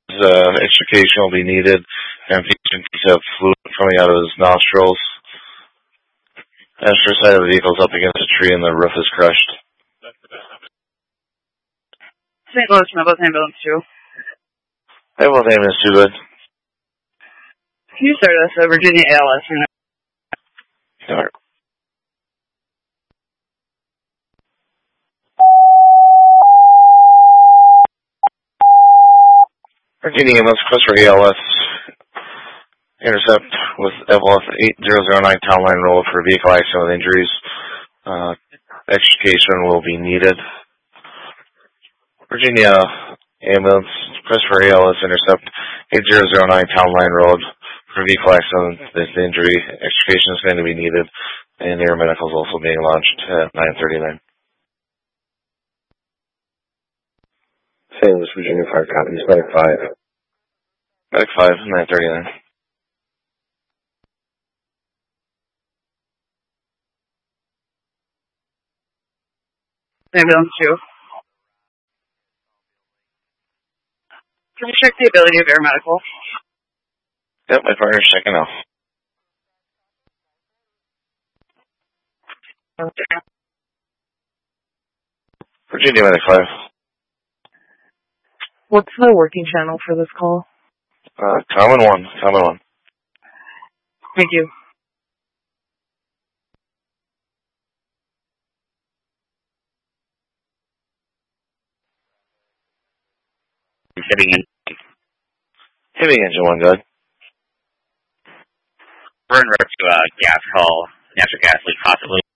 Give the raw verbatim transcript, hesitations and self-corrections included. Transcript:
uh, extrication will be needed, and patient needs to have fluid coming out of his nostrils. Extra side of the vehicle is up against a tree and the roof is crushed. Saint Louis, Memphis Ambulance two. Ambulance ambulance two, good. Can you start us at Virginia A L S unit? Start. Virginia ambulance request for A L S. Intercept with F L S eight zero zero nine Town Line Road for vehicle accident with injuries. Uh, extrication will be needed. Virginia ambulance request for A L S. Intercept eight zero zero nine Town Line Road for vehicle accident with injury. Extrication is going to be needed, and air medical is also being launched at nine thirty-nine. Saint Louis, Virginia Fire copies. Medic five. Medic five, nine thirty-nine. Ambulance two. Can you check the ability of air medical? Yep, my partner's checking out. Okay. Virginia Medic five. What's the working channel for this call? Uh, common one, common one. Thank you. Heavy engine. Heavy engine one, good. Burn road to uh, gas call, natural gas leak possibly.